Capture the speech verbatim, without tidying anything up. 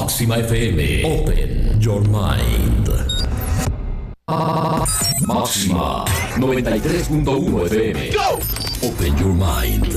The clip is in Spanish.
Máxima F M. Open your mind. Máxima noventa y tres punto uno F M. Go. Open your mind.